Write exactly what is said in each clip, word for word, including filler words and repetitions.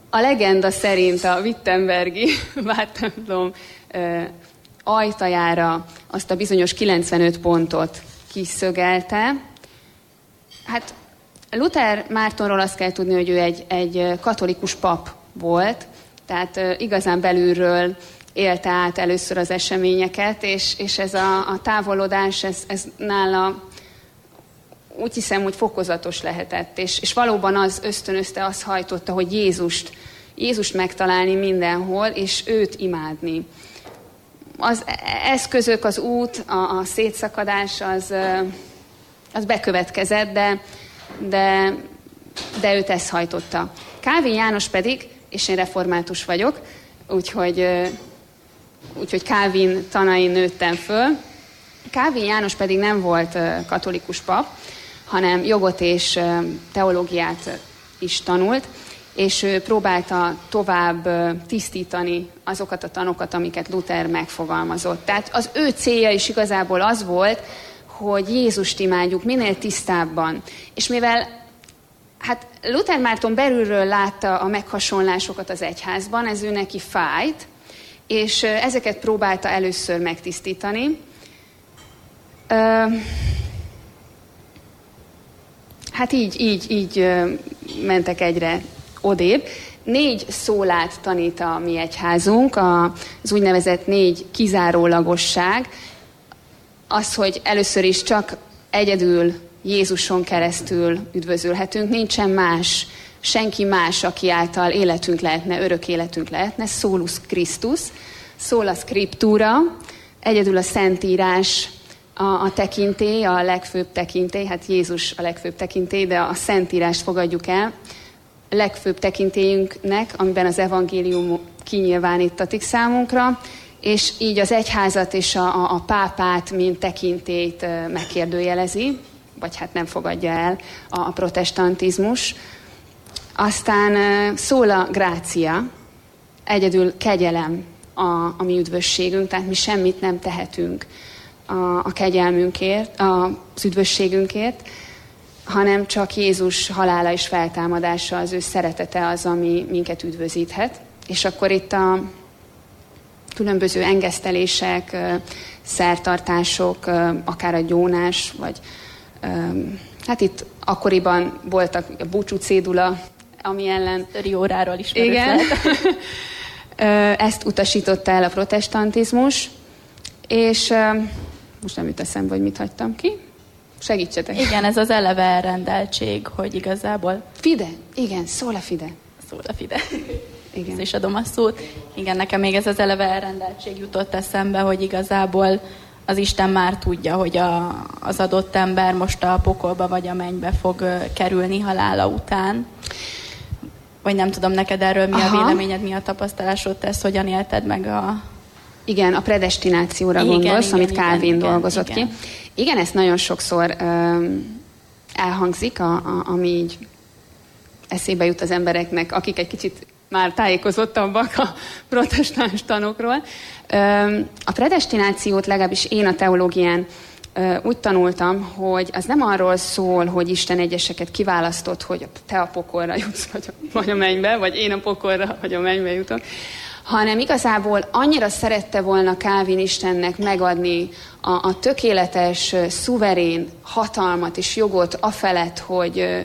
A legenda szerint a wittenbergi vártemplom ajtajára azt a bizonyos kilencvenöt pontot kiszögelte. Hát Luther Mártonról azt kell tudni, hogy ő egy, egy katolikus pap volt, tehát igazán belülről élte át először az eseményeket, és, és ez a, a távolodás, ez, ez nála úgy hiszem, hogy fokozatos lehetett, és, és valóban az ösztönözte, az hajtotta, hogy Jézust, Jézust megtalálni mindenhol, és őt imádni. Az eszközök, az út, a, a szétszakadás, az, az bekövetkezett, de, de, de őt ezt hajtotta. Kálvin János pedig, és én református vagyok, úgyhogy, úgyhogy Kálvin tanain nőttem föl. Kálvin János pedig nem volt katolikus pap, hanem jogot és teológiát is tanult, és ő próbálta tovább tisztítani azokat a tanokat, amiket Luther megfogalmazott. Tehát az ő célja is igazából az volt, hogy Jézust imádjuk minél tisztábban. És mivel hát Luther Márton belülről látta a meghasonlásokat az egyházban, ez ő neki fájt, és ezeket próbálta először megtisztítani. Hát így, így, így mentek egyre odébb. Négy szólát tanít a mi egyházunk, az úgynevezett négy kizárólagosság. Az, hogy először is csak egyedül Jézuson keresztül üdvözülhetünk, nincsen más, senki más, aki által életünk lehetne, örök életünk lehetne, solus Christus, sola scriptura, egyedül a Szentírás a, a tekintély, a legfőbb tekintély, hát Jézus a legfőbb tekintély, de a Szentírást fogadjuk el, a legfőbb tekintélyünknek, amiben az evangélium kinyilvánítatik számunkra, és így az egyházat és a, a, a pápát, mint tekintélyt megkérdőjelezi, vagy hát nem fogadja el a, a protestantizmus. Aztán sola gratia, egyedül kegyelem a, a mi üdvösségünk, tehát mi semmit nem tehetünk a, a kegyelmünkért, az üdvösségünkért, hanem csak Jézus halála és feltámadása, az ő szeretete az, ami minket üdvözíthet. És akkor itt a különböző engesztelések, szertartások, akár a gyónás, vagy hát itt akkoriban voltak a búcsú cédula, ami ellen... Töri óráról ismerős igen. lehet. Ezt utasította el a protestantizmus, és most nem jut eszembe, hogy mit hagytam ki. Segítsetek. Igen, ez az eleve elrendeltség, hogy igazából... Fide, igen, sola fide. Sola fide. Igen. Ezt is adom a szót. Igen, nekem még ez az eleve elrendeltség jutott eszembe, hogy igazából az Isten már tudja, hogy a, az adott ember most a pokolba vagy a mennybe fog kerülni halála után. Vagy nem tudom, neked erről mi Aha. a véleményed, mi a tapasztalásod, te ezt hogyan élted meg a... Igen, a predestinációra igen, gondolsz, igen, amit Kálvin igen, dolgozott igen. ki. Igen, ezt nagyon sokszor um, elhangzik, a, a, ami így eszébe jut az embereknek, akik egy kicsit már tájékozottabbak a protestáns tanokról. A predestinációt legalábbis én a teológián úgy tanultam, hogy az nem arról szól, hogy Isten egyeseket kiválasztott, hogy te a pokolra jutsz, vagy a, vagy a mennybe, vagy én a pokolra, vagy a mennybe jutok, hanem igazából annyira szerette volna Kálvin Istennek megadni a, a tökéletes, szuverén hatalmat és jogot afelett, hogy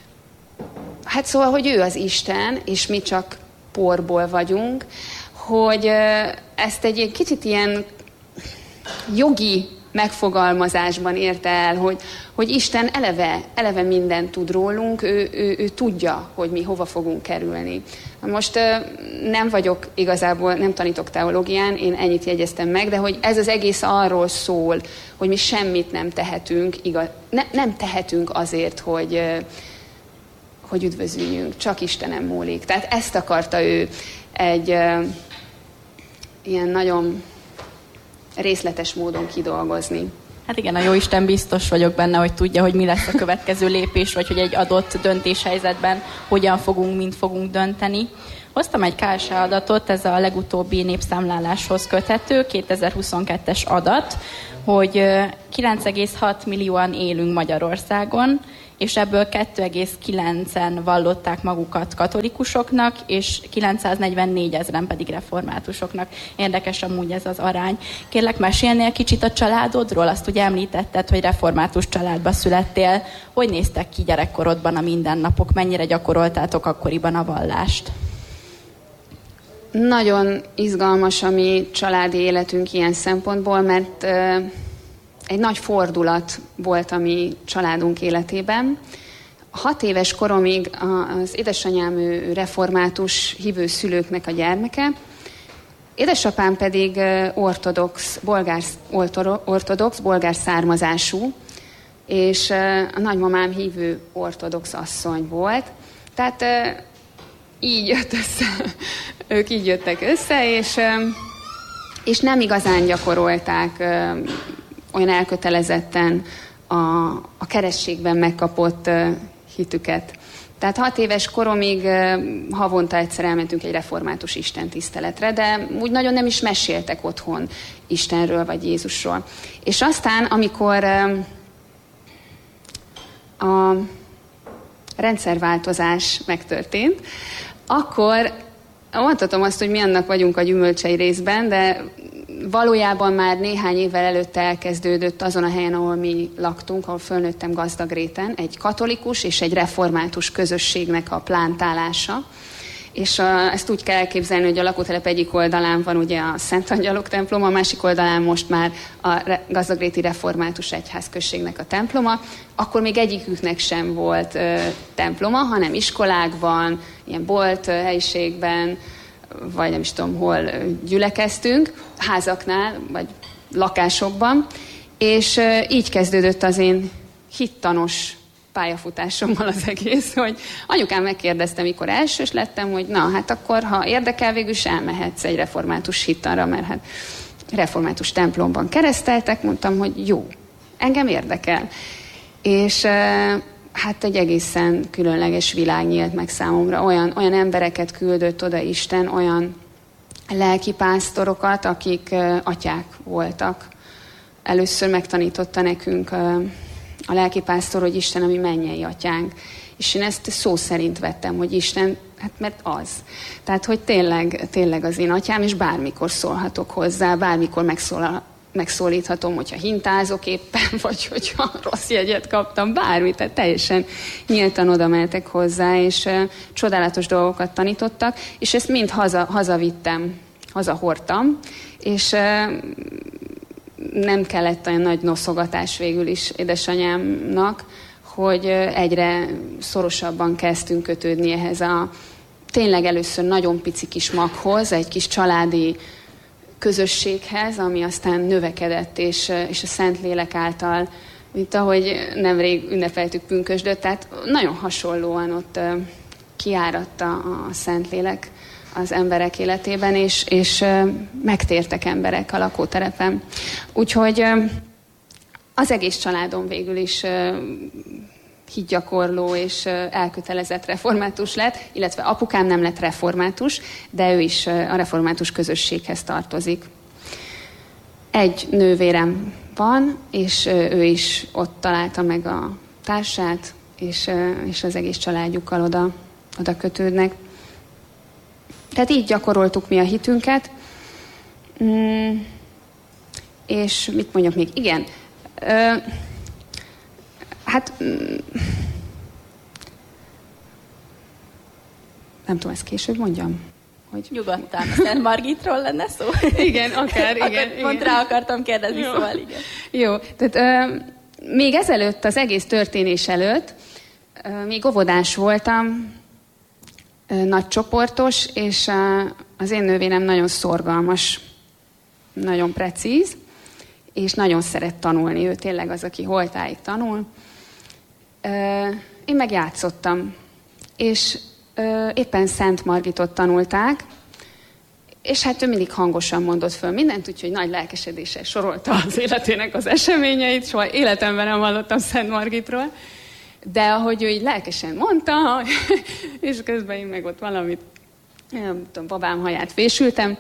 hát szóval, hogy ő az Isten, és mi csak porból vagyunk, hogy ezt egy kicsit ilyen jogi megfogalmazásban érte el, hogy, hogy Isten eleve, eleve mindent tud rólunk, ő, ő, ő tudja, hogy mi hova fogunk kerülni. Most nem vagyok igazából, nem tanítok teológián, én ennyit jegyeztem meg, de hogy ez az egész arról szól, hogy mi semmit nem tehetünk, igaz, ne, nem tehetünk azért, hogy, hogy üdvözüljünk, csak Istenem múlik. Tehát ezt akarta ő egy ilyen nagyon részletes módon kidolgozni. Hát igen, a Jóisten biztos vagyok benne, hogy tudja, hogy mi lesz a következő lépés, vagy hogy egy adott döntéshelyzetben hogyan fogunk, mint fogunk dönteni. Hoztam egy ká es há adatot, ez a legutóbbi népszámláláshoz köthető, kétezer-huszonkettes adat, hogy kilenc egész hat millióan élünk Magyarországon, és ebből kettő egész kilencen vallották magukat katolikusoknak, és kilencszáznegyvennégy ezren pedig reformátusoknak. Érdekes amúgy ez az arány. Kérlek, mesélnél kicsit a családodról? Azt ugye említetted, hogy református családba születtél. Hogy néztek ki gyerekkorodban a mindennapok? Mennyire gyakoroltátok akkoriban a vallást? Nagyon izgalmas a mi családi életünk ilyen szempontból, mert egy nagy fordulat volt a mi családunk életében. Hat éves koromig az édesanyám ő református hívő szülőknek a gyermeke, édesapám pedig ortodox, bolgár, ortodox, bolgár származású, és a nagymamám hívő ortodox asszony volt. Tehát így jött össze, ők így jöttek össze, és, és nem igazán gyakorolták olyan elkötelezetten a, a keresztségben megkapott hitüket. Tehát hat éves koromig havonta egyszer elmentünk egy református istentiszteletre, de úgy nagyon nem is meséltek otthon Istenről vagy Jézusról. És aztán, amikor a rendszerváltozás megtörtént, akkor mondhatom azt, hogy mi annak vagyunk a gyümölcsei részben, de valójában már néhány évvel előtt elkezdődött azon a helyen, ahol mi laktunk, ahol fölnőttem Gazdagréten, egy katolikus és egy református közösségnek a plántálása. És a, ezt úgy kell elképzelni, hogy a lakótelep egyik oldalán van ugye a Szent Angyalok temploma, a másik oldalán most már a Gazdagréti Református Egyházközségnek a temploma. Akkor még egyiküknek sem volt ö, temploma, hanem iskolákban, ilyen bolt ö, helyiségben, vagy nem is tudom hol gyülekeztünk, házaknál, vagy lakásokban, és ö, így kezdődött az én hittanos pályafutásommal az egész, hogy anyukám megkérdezte, mikor elsős lettem, hogy na, hát akkor, ha érdekel, végül is elmehetsz egy református hittanra, mert hát református templomban kereszteltek, mondtam, hogy jó, engem érdekel. És hát egy egészen különleges világ nyílt meg számomra. Olyan, olyan embereket küldött oda Isten, olyan lelkipásztorokat, akik atyák voltak. Először megtanította nekünk a lelkipásztor, hogy Isten a mi mennyei atyánk. És én ezt szó szerint vettem, hogy Isten, hát mert az. Tehát, hogy tényleg, tényleg az én atyám, és bármikor szólhatok hozzá, bármikor megszólal, megszólíthatom, hogyha hintázok éppen, vagy hogyha rossz jegyet kaptam, bármit, tehát teljesen nyíltan oda mehetek hozzá, és uh, csodálatos dolgokat tanítottak, és ezt mind haza, hazavittem, hazahordtam, és uh, nem kellett olyan nagy noszogatás végül is édesanyámnak, hogy egyre szorosabban kezdtünk kötődni ehhez a tényleg először nagyon pici kis maghoz, egy kis családi közösséghez, ami aztán növekedett, és, és a Szentlélek által, mint ahogy nemrég ünnepeltük pünkösdöt, tehát nagyon hasonlóan ott kiáradt a, a Szentlélek az emberek életében, és, és megtértek emberek a lakóterepen. Úgyhogy az egész családom végül is hitgyakorló és elkötelezett református lett, illetve apukám nem lett református, de ő is a református közösséghez tartozik. Egy nővérem van, és ő is ott találta meg a társát, és, és az egész családjukkal oda, oda kötődnek. Tehát így gyakoroltuk mi a hitünket. Mm, és mit mondjak még? Igen. Ö, hát mm, nem tudom, ezt később mondjam? Hogy... Nyugodtan. Szent Margitról lenne szó? Igen, akár, igen. Pont rá akartam kérdezni, jó. Szóval igen. Jó, tehát ö, még ezelőtt, az egész történés előtt, ö, még óvodás voltam, nagy csoportos, és az én nővérem nagyon szorgalmas, nagyon precíz, és nagyon szeret tanulni. Ő tényleg az, aki holtáig tanul. Én meg játszottam, és éppen Szent Margitot tanulták, és hát ő mindig hangosan mondott föl mindent, úgyhogy nagy lelkesedéssel sorolta az életének az eseményeit, soha életemben nem hallottam Szent Margitról. De ahogy ő így lelkesen mondta, és közben én meg ott valamit, nem tudom, babám haját fésültem,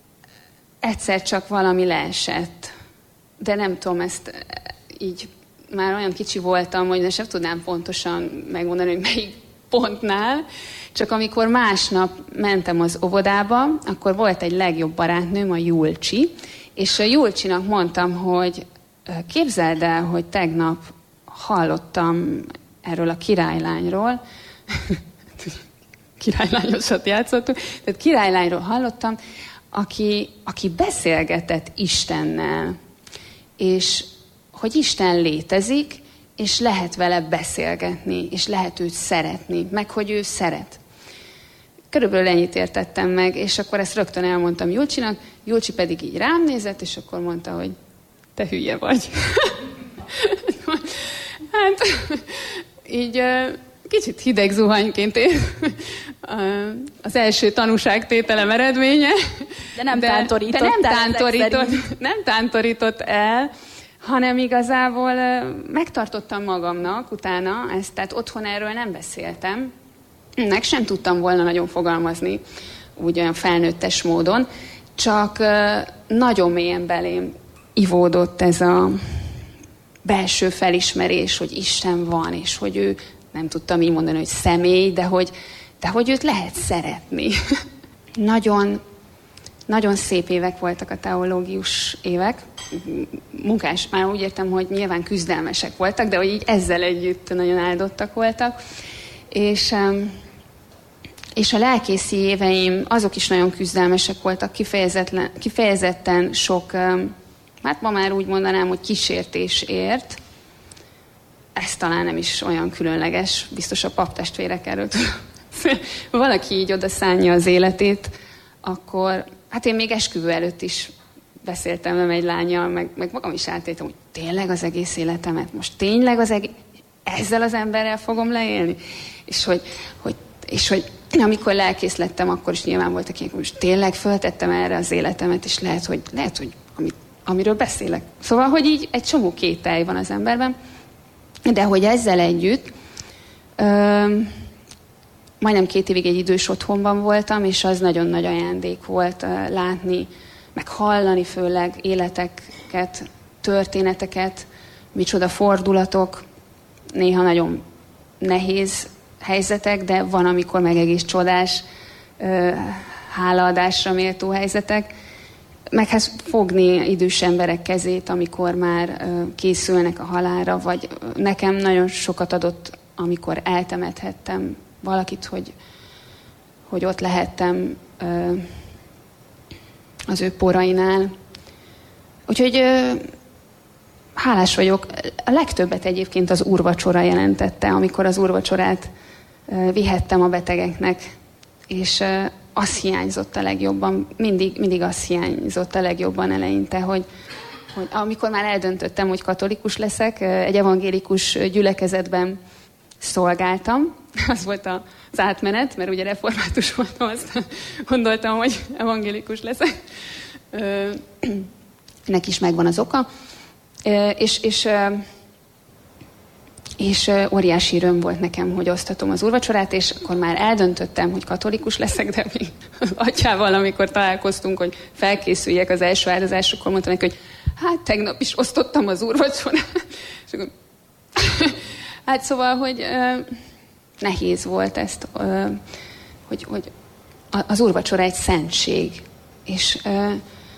egyszer csak valami leesett. De nem tudom ezt így már olyan kicsi voltam, hogy sem tudnám pontosan megmondani, hogy melyik pontnál, csak amikor másnap mentem az óvodába, akkor volt egy legjobb barátnőm, a Julcsi, és a Julcsinak mondtam, hogy képzeld el, hogy tegnap hallottam erről a királylányról, királylányosat játszottunk, tehát királylányról hallottam, aki, aki beszélgetett Istennel, és hogy Isten létezik, és lehet vele beszélgetni, és lehet őt szeretni, meg hogy ő szeret. Körülbelül ennyit értettem meg, és akkor ezt rögtön elmondtam Julcsinak, Julcsi pedig így rám nézett, és akkor mondta, hogy te hülye vagy. Hát így kicsit hideg zuhanyként ér az első tanúságtételem eredménye. De nem tántorított, de nem, tántorított, nem tántorított el, hanem igazából megtartottam magamnak utána ezt, tehát otthon erről nem beszéltem, meg sem tudtam volna nagyon fogalmazni, úgy olyan felnőttes módon, csak nagyon mélyen belém ivódott ez a belső felismerés, hogy Isten van, és hogy ő, nem tudtam így mondani, hogy személy, de hogy, de hogy őt lehet szeretni. nagyon, nagyon szép évek voltak a teológius évek. Munkás, már úgy értem, hogy nyilván küzdelmesek voltak, de hogy így ezzel együtt nagyon áldottak voltak. És, és a lelkészi éveim, azok is nagyon küzdelmesek voltak, kifejezetten sok, hát ma már úgy mondanám, hogy kísértés ért. Ez talán nem is olyan különleges, biztos a paptestvérek erről tudom. Valaki így oda szánja az életét, akkor, hát én még esküvő előtt is beszéltem velem egy lánnyal, meg, meg magam is átéltem, hogy tényleg az egész életemet, most tényleg az egész, ezzel az emberrel fogom leélni? És hogy, hogy, és hogy amikor lelkész lettem, akkor is nyilván voltak ilyenek, hogy most tényleg föltettem erre az életemet, és lehet, hogy, lehet, hogy amit, amiről beszélek. Szóval, hogy így egy csomó kételj van az emberben, de hogy ezzel együtt ö, majdnem két évig egy idős otthonban voltam, és az nagyon nagy ajándék volt ö, látni, meg hallani főleg életeket, történeteket, micsoda fordulatok, néha nagyon nehéz helyzetek, de van, amikor meg egész csodás, ö, hálaadásra méltó helyzetek. Meg hát fogni idős emberek kezét, amikor már ö, készülnek a halálra, vagy nekem nagyon sokat adott, amikor eltemethettem valakit, hogy, hogy ott lehettem ö, az ő porainál. Úgyhogy ö, hálás vagyok. A legtöbbet egyébként az úrvacsora jelentette, amikor az úrvacsorát ö, vihettem a betegeknek, és ö, az hiányzott a legjobban, mindig, mindig az hiányzott a legjobban eleinte, hogy, hogy amikor már eldöntöttem, hogy katolikus leszek, egy evangélikus gyülekezetben szolgáltam. Az volt az átmenet, mert ugye református voltam, azt gondoltam, hogy evangélikus leszek. Ennek is megvan az oka. És, és, és óriási öröm volt nekem, hogy osztatom az úrvacsorát, és akkor már eldöntöttem, hogy katolikus leszek, de még az atyával, amikor találkoztunk, hogy felkészüljek az első áldozásra, akkor mondtam neki, hogy hát tegnap is osztottam az úrvacsorát. És akkor, hát szóval, hogy uh, nehéz volt ezt, uh, hogy, hogy az úrvacsora egy szentség, és, uh,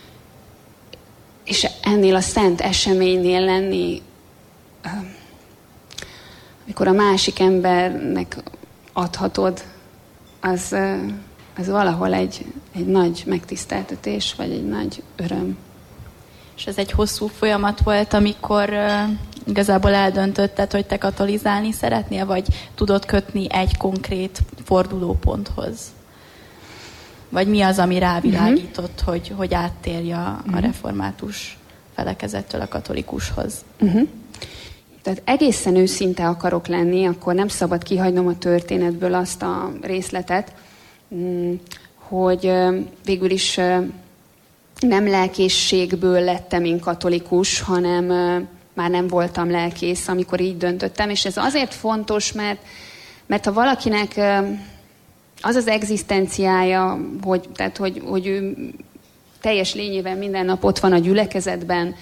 és ennél a szent eseménynél lenni, uh, amikor a másik embernek adhatod, az, uh, az valahol egy, egy nagy megtiszteltetés, vagy egy nagy öröm. És ez egy hosszú folyamat volt, amikor uh, igazából eldöntötted, hogy te katolizálni szeretnél, vagy tudod kötni egy konkrét fordulóponthoz? Vagy mi az, ami rávilágított, uh-huh. hogy, hogy áttérje a uh-huh. református felekezettől a katolikushoz? Uh-huh. Tehát egészen őszinte akarok lenni, akkor nem szabad kihagynom a történetből azt a részletet, hogy végül is nem lelkészségből lettem én katolikus, hanem már nem voltam lelkész, amikor így döntöttem, és ez azért fontos, mert, mert ha valakinek az az egzisztenciája, hogy, tehát hogy, hogy ő teljes lényében minden nap ott van a gyülekezetben,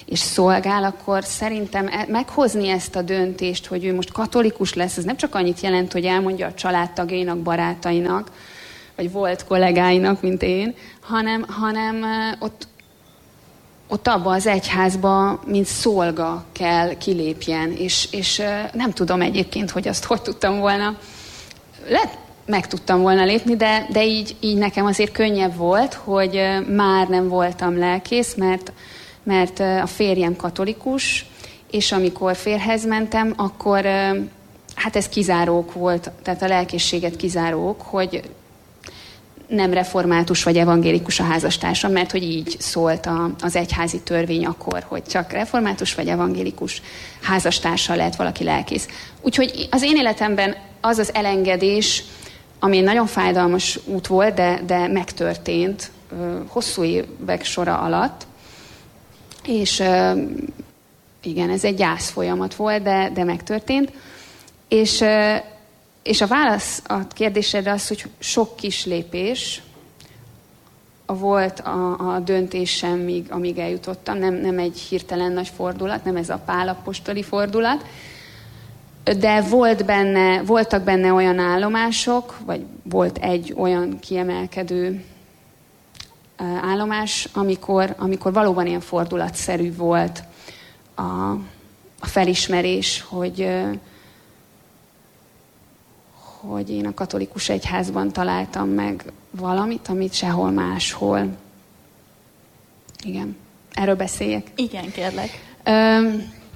és szolgál, akkor szerintem meghozni ezt a döntést, hogy ő most katolikus lesz, ez nem csak annyit jelent, hogy elmondja a családtagjainak, barátainak, vagy volt kollégáinak, mint én, hanem, hanem ott, ott abba az egyházba, mint szolga kell kilépjen, és, és nem tudom egyébként, hogy azt hogy tudtam volna, lehet, meg tudtam volna lépni, de, de így, így nekem azért könnyebb volt, hogy már nem voltam lelkész, mert, mert a férjem katolikus, és amikor férjhez mentem, akkor hát ez kizárók volt, tehát a lelkészséget kizárók, hogy nem református vagy evangélikus a házastársam, mert hogy így szólt a, az egyházi törvény akkor, hogy csak református vagy evangélikus házastársal lehet valaki lelkész. Úgyhogy az én életemben az az elengedés, ami egy nagyon fájdalmas út volt, de, de megtörtént hosszú évek sora alatt, és igen, ez egy gyász folyamat volt, de, de megtörtént, és És a válasz a kérdésedre az, hogy sok kis lépés volt a, a döntésem, míg, amíg eljutottam. Nem, nem egy hirtelen nagy fordulat, nem ez a Pál apostoli fordulat, de volt benne, voltak benne olyan állomások, vagy volt egy olyan kiemelkedő állomás, amikor, amikor valóban ilyen fordulatszerű volt a, a felismerés, hogy hogy én a katolikus egyházban találtam meg valamit, amit sehol máshol. Igen. Erről beszéljek? Igen, kérlek. Ö,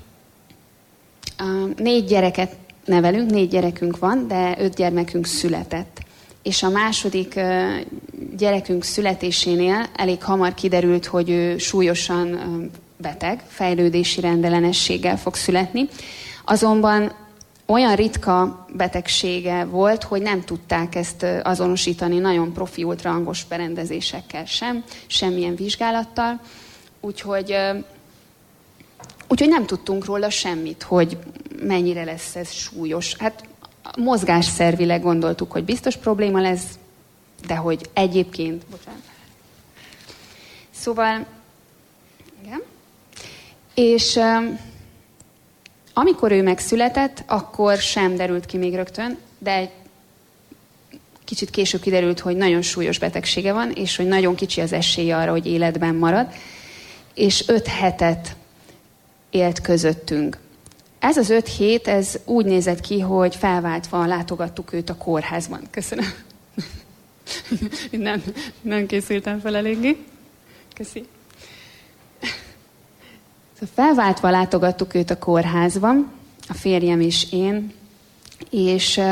négy gyereket nevelünk, négy gyerekünk van, de öt gyermekünk született. És a második gyerekünk születésénél elég hamar kiderült, hogy ő súlyosan beteg, fejlődési rendellenességgel fog születni. Azonban olyan ritka betegsége volt, hogy nem tudták ezt azonosítani nagyon profi ultrahangos berendezésekkel sem, semmilyen vizsgálattal. Úgyhogy, úgyhogy nem tudtunk róla semmit, hogy mennyire lesz ez súlyos. Hát mozgásszervileg gondoltuk, hogy biztos probléma lesz, de hogy egyébként... Bocsánat. Szóval... Igen. És... Amikor ő megszületett, akkor sem derült ki még rögtön, de egy kicsit később kiderült, hogy nagyon súlyos betegsége van, és hogy nagyon kicsi az esélye arra, hogy életben marad, és öt hetet élt közöttünk. Ez az öt hét, ez úgy nézett ki, hogy felváltva látogattuk őt a kórházban. Köszönöm. nem, nem készültem fel eléggé. Köszi. Felváltva látogattuk őt a kórházban, a férjem és én, és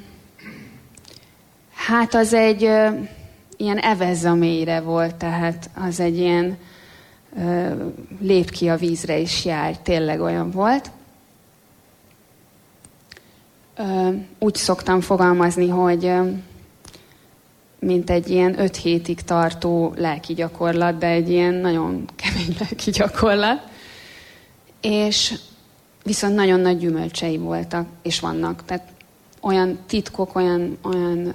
hát az egy ilyen evez a mélyre volt, tehát az egy ilyen lép ki a vízre és járj, tényleg olyan volt. Úgy szoktam fogalmazni, hogy mint egy ilyen öt hétig tartó lelki gyakorlat, de egy ilyen nagyon kemény lelki gyakorlat. És viszont nagyon nagy gyümölcsei voltak, és vannak. Tehát olyan titkok, olyan, olyan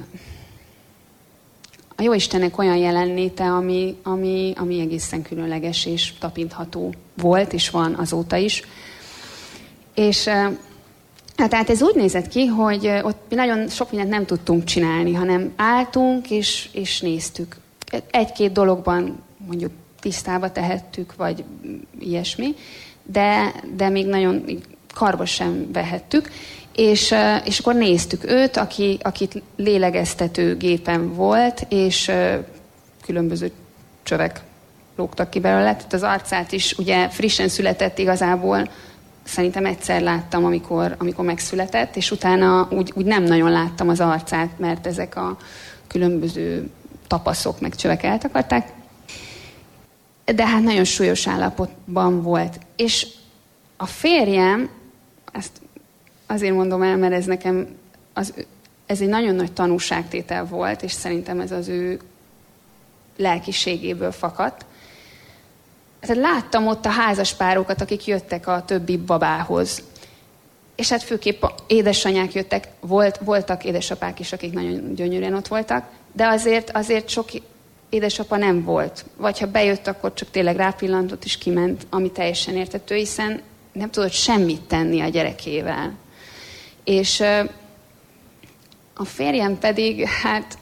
a Jóistennek olyan jelenléte, ami, ami, ami egészen különleges és tapintható volt, és van azóta is. És hát, tehát ez úgy nézett ki, hogy ott nagyon sok mindent nem tudtunk csinálni, hanem álltunk és, és néztük. Egy-két dologban mondjuk tisztába tehettük, vagy ilyesmi, de, de még nagyon karba sem vehettük. És, és akkor néztük őt, aki, akit lélegeztető gépen volt, és különböző csövek lógtak ki belőle. Tehát az arcát is ugye frissen született igazából, szerintem egyszer láttam, amikor, amikor megszületett, és utána úgy, úgy nem nagyon láttam az arcát, mert ezek a különböző tapaszok meg csövek eltakarták. De hát nagyon súlyos állapotban volt. És a férjem, ezt azért mondom el, mert ez nekem, az, ez egy nagyon nagy tanúságtétel volt, és szerintem ez az ő lelkiségéből fakadt. Tehát láttam ott a házaspárokat, akik jöttek a többi babához. És hát főképp édesanyák jöttek, volt, voltak édesapák is, akik nagyon gyönyörűen ott voltak, de azért, azért sok édesapa nem volt. Vagy ha bejött, akkor csak tényleg rápillantott és kiment, ami teljesen érthető, hiszen nem tudott semmit tenni a gyerekével. És a férjem pedig, hát